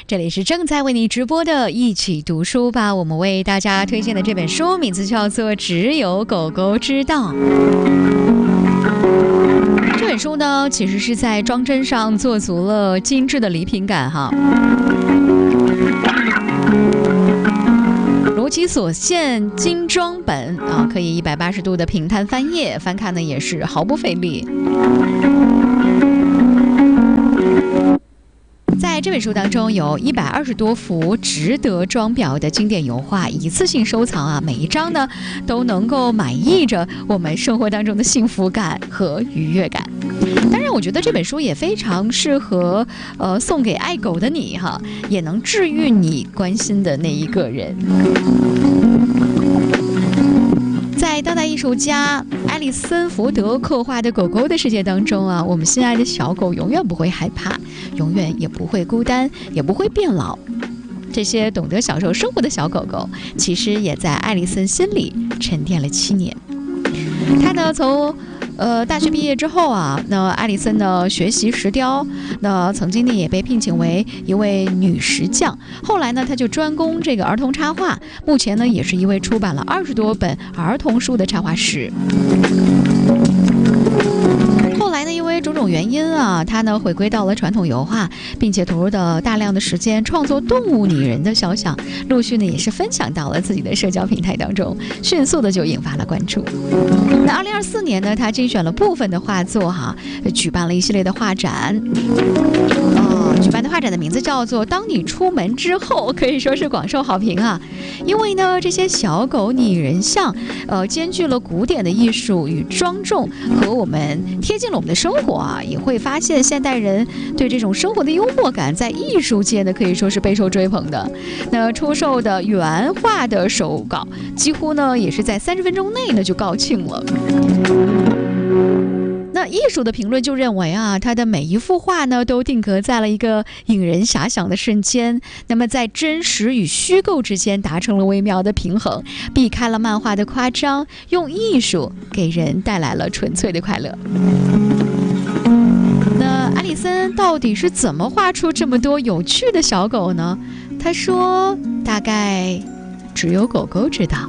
这里是正在为你直播的一起读书吧，我们为大家推荐的这本书名字叫做《只有狗狗知道》。这本书呢，其实是在装帧上做足了精致的礼品感哈。如其所现精装本啊，可以180度的平摊翻页，翻看呢也是毫不费力。在这本书当中有120多幅值得装裱的经典油画，一次性收藏啊，每一张呢都能够满溢着我们生活当中的幸福感和愉悦感。当然我觉得这本书也非常适合送给爱狗的你哈，也能治愈你关心的那一个人。在当代艺术家埃里森福德刻画的狗狗的世界当中啊，我们心爱的小狗永远不会害怕，永远也不会孤单，也不会变老。这些懂得享受生活的小狗狗，其实也在艾丽森心里沉淀了7年。他呢，从大学毕业之后啊，那艾丽森呢学习石雕，那曾经呢也被聘请为一位女石匠。后来呢，他就专攻这个儿童插画，目前呢也是一位出版了20多本儿童书的插画师。后来呢，因为种种原因啊，他呢回归到了传统油画，并且投入了大量的时间创作动物拟人的肖像，陆续呢也是分享到了自己的社交平台当中，迅速的就引发了关注。那2024年呢，他精选了部分的画作举办了一系列的画展。举办的画展的名字叫做《当你出门之后》，可以说是广受好评啊。因为呢，这些小狗拟人像，兼具了古典的艺术与庄重，和我们贴近了我们的生活啊。也会发现现代人对这种生活的幽默感，在艺术界呢可以说是备受追捧的。那出售的原画的手稿，几乎呢也是在30分钟内呢就告罄了。那艺术的评论就认为啊，他的每一幅画呢都定格在了一个引人遐想的瞬间，那么在真实与虚构之间达成了微妙的平衡，避开了漫画的夸张，用艺术给人带来了纯粹的快乐。那艾丽森到底是怎么画出这么多有趣的小狗呢？他说，大概只有狗狗知道。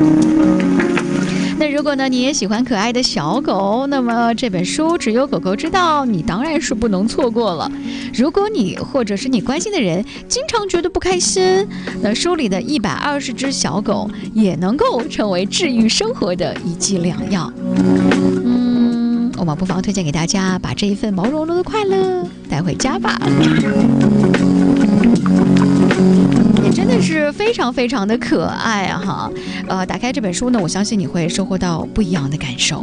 那如果呢你也喜欢可爱的小狗，那么这本书只有狗狗知道你当然是不能错过了。如果你或者是你关心的人经常觉得不开心，那书里的120只小狗也能够成为治愈生活的一剂良药。我们不妨推荐给大家，把这一份毛茸茸的快乐带回家吧。也真的是非常非常的可爱啊哈！打开这本书呢，我相信你会收获到不一样的感受。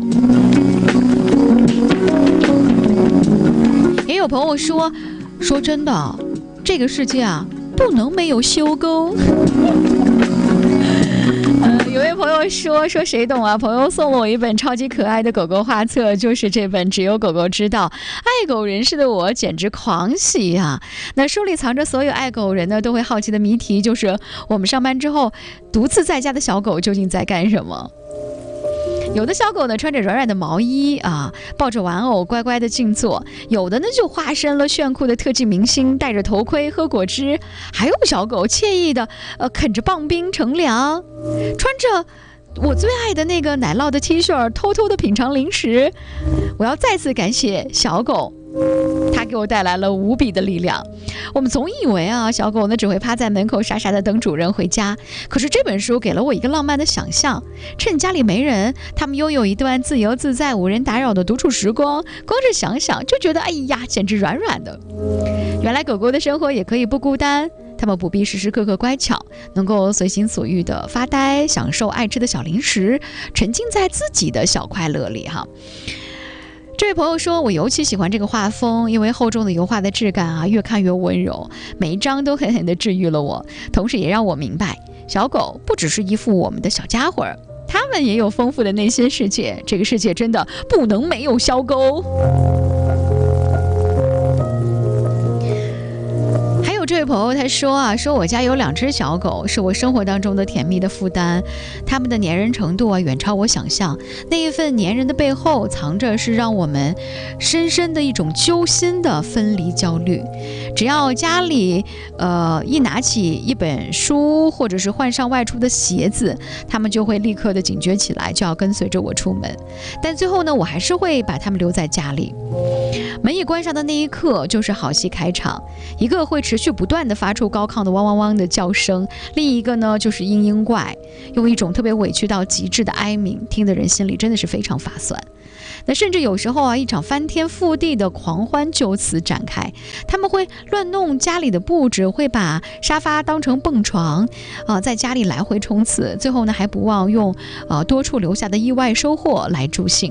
也有朋友说真的，这个世界啊，不能没有修狗。有位朋友说谁懂啊？朋友送了我一本超级可爱的狗狗画册，就是这本《只有狗狗知道》。爱狗人士的我简直狂喜啊！那书里藏着所有爱狗人呢都会好奇的谜题，就是我们上班之后独自在家的小狗究竟在干什么？有的小狗呢穿着软软的毛衣啊，抱着玩偶乖乖的静坐；有的呢就化身了炫酷的特技明星，戴着头盔喝果汁；还有小狗惬意的啃着棒冰乘凉，穿着我最爱的那个奶酪的 T 恤，偷偷的品尝零食。我要再次感谢小狗，它给我带来了无比的力量。我们总以为啊，小狗呢只会趴在门口傻傻的等主人回家，可是这本书给了我一个浪漫的想象，趁家里没人，它们拥有一段自由自在无人打扰的独处时光，光是想想就觉得哎呀，简直软软的。原来狗狗的生活也可以不孤单，它们不必时时刻刻乖巧，能够随心所欲的发呆，享受爱吃的小零食，沉浸在自己的小快乐里哈。这位朋友说，我尤其喜欢这个画风，因为厚重的油画的质感啊，越看越温柔，每一张都狠狠地治愈了我，同时也让我明白，小狗不只是依附我们的小家伙，它们也有丰富的内心世界，这个世界真的不能没有小狗。还有这位位朋友他说我家有2只小狗，是我生活当中的甜蜜的负担，它们的粘人程度远超我想象。那一份粘人的背后，藏着是让我们深深的一种揪心的分离焦虑。只要家里一拿起一本书，或者是换上外出的鞋子，它们就会立刻的警觉起来，就要跟随着我出门。但最后呢，我还是会把它们留在家里。门一关上的那一刻，就是好戏开场。一个会持续不断的发出高亢的汪汪汪的叫声，另一个呢就是嘤嘤怪，用一种特别委屈到极致的哀鸣，听得人心里真的是非常发酸。那甚至有时候一场翻天覆地的狂欢就此展开。他们会乱弄家里的布置，会把沙发当成蹦床，在家里来回冲刺，最后呢还不忘用多处留下的意外收获来助兴。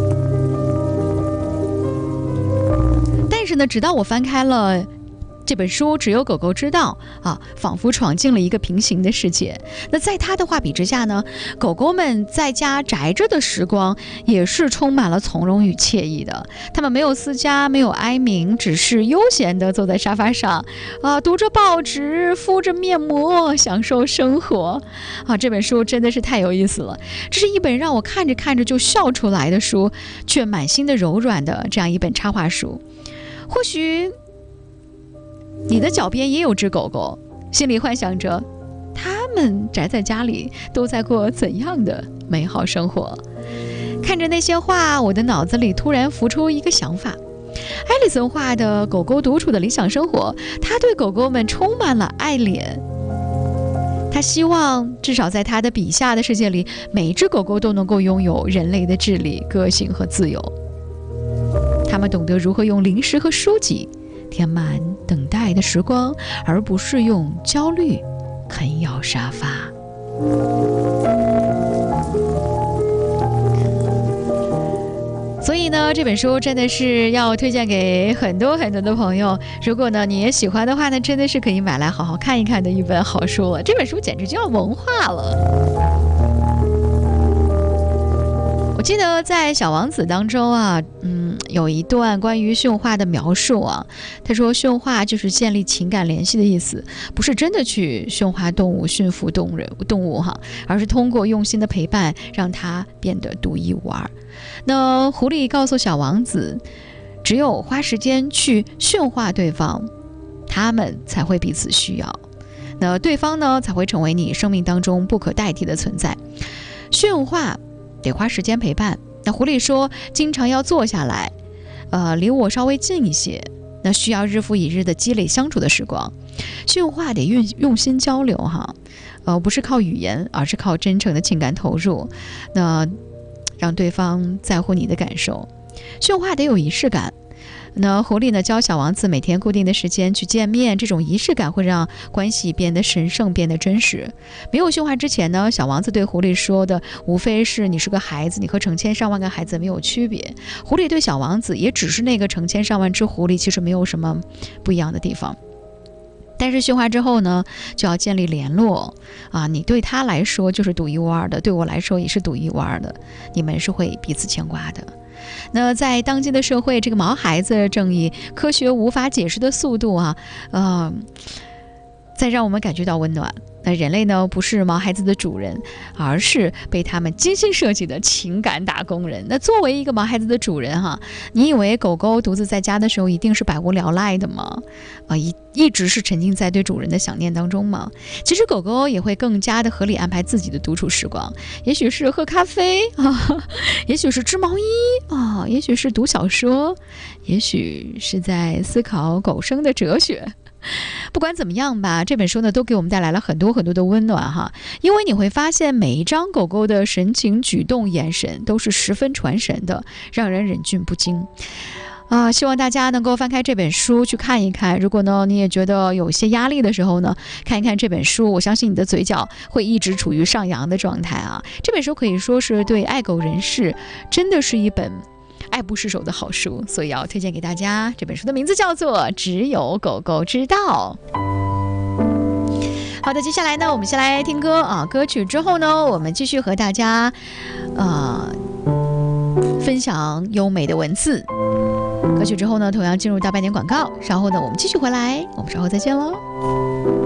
但是呢，直到我翻开了这本书只有狗狗知道仿佛闯进了一个平行的世界。那在他的画笔之下呢，狗狗们在家宅着的时光也是充满了从容与惬意的。他们没有私家，没有哀鸣，只是悠闲地坐在沙发上读着报纸，敷着面膜，享受生活这本书真的是太有意思了。这是一本让我看着看着就笑出来的书，却满心的柔软的这样一本插画书。或许你的脚边也有只狗狗，心里幻想着它们宅在家里都在过怎样的美好生活。看着那些画，我的脑子里突然浮出一个想法。艾莉森画的狗狗独处的理想生活，他对狗狗们充满了爱怜。他希望至少在他的笔下的世界里，每一只狗狗都能够拥有人类的智力、个性和自由。他们懂得如何用零食和书籍填满等待的时光，而不是用焦虑啃咬沙发。所以呢，这本书真的是要推荐给很多很多的朋友。如果呢你也喜欢的话呢，真的是可以买来好好看一看的一本好书了。这本书简直就要文化了。我记得在《小王子》当中有一段关于驯化的描述他说驯化就是建立情感联系的意思，不是真的去驯化动物、驯服动物而是通过用心的陪伴，让它变得独一无二。那狐狸告诉小王子，只有花时间去驯化对方，他们才会彼此需要，那对方呢才会成为你生命当中不可代替的存在。驯化得花时间陪伴，那狐狸说经常要坐下来离我稍微近一些，那需要日复一日的积累相处的时光。驯化得用心交流不是靠语言，而是靠真诚的情感投入，那让对方在乎你的感受。驯化得有仪式感，那狐狸呢教小王子每天固定的时间去见面，这种仪式感会让关系变得神圣，变得真实。没有驯化之前呢，小王子对狐狸说的无非是你是个孩子，你和成千上万个孩子没有区别。狐狸对小王子也只是那个成千上万只狐狸，其实没有什么不一样的地方。但是驯化之后呢，就要建立联络你对他来说就是独一无二的，对我来说也是独一无二的，你们是会彼此牵挂的。那在当今的社会，这个毛孩子正以科学无法解释的速度再让我们感觉到温暖。那人类呢，不是毛孩子的主人，而是被他们精心设计的情感打工人。那作为一个毛孩子的主人你以为狗狗独自在家的时候一定是百无聊赖的吗？一直是沉浸在对主人的想念当中吗？其实狗狗也会更加的合理安排自己的独处时光，也许是喝咖啡也许是织毛衣也许是读小说，也许是在思考狗生的哲学。不管怎么样吧，这本书呢都给我们带来了很多很多的温暖因为你会发现每一张狗狗的神情、举动、眼神都是十分传神的，让人忍俊不禁希望大家能够翻开这本书去看一看。如果呢你也觉得有些压力的时候呢，看一看这本书，我相信你的嘴角会一直处于上扬的状态这本书可以说是对爱狗人士真的是一本爱不释手的好书，所以要推荐给大家。这本书的名字叫做《只有狗狗知道》。好的，接下来呢我们先来听歌歌曲之后呢，我们继续和大家分享优美的文字。 歌曲之后呢，同样进入到半点广告，稍后呢我们继续回来，我们稍后再见喽。